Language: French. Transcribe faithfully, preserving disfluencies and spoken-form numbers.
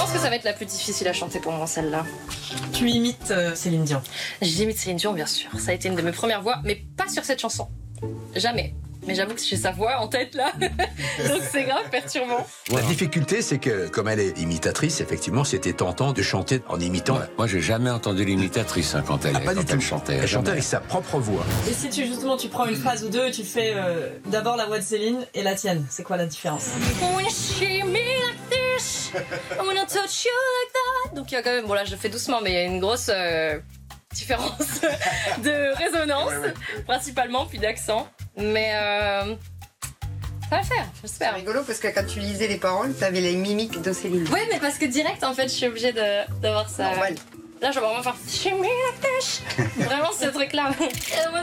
pense que ça va être la plus difficile à chanter pour moi, celle-là. Tu imites euh, Céline Dion. J'imite Céline Dion, bien sûr. Ça a été une de mes premières voix, mais pas sur cette chanson. Jamais. Mais j'avoue que j'ai sa voix en tête, là. Donc c'est grave perturbant. La difficulté, c'est que, comme elle est imitatrice, effectivement, c'était tentant de chanter en imitant. Ouais, moi, j'ai jamais entendu l'imitatrice hein, quand elle, Ah, pas quand du elle tout. chantait. Elle chantait Jamais. avec sa propre voix. Et si tu justement tu prends une phrase ou deux et tu fais euh, d'abord la voix de Céline et la tienne, c'est quoi la différence? When you see me like this, I'm gonna touch you like that. Donc il y a quand même, bon là je le fais doucement, mais il y a une grosse euh, différence de résonance, principalement, puis d'accent. Mais euh, ça va le faire, C'est j'espère. rigolo parce que quand tu lisais les paroles, t'avais les mimiques de Céline. Oui, mais parce que direct, en fait, je suis obligée de- d'avoir ça. Normal. Là, je vais vraiment faire. Vraiment, ce truc-là.